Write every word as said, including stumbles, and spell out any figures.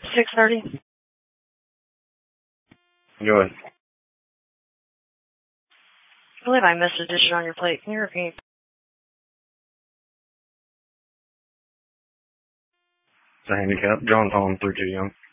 six thirty. Go ahead. I believe I missed a digit on your plate. Can you repeat? It's a handicap. John Tom, three two young.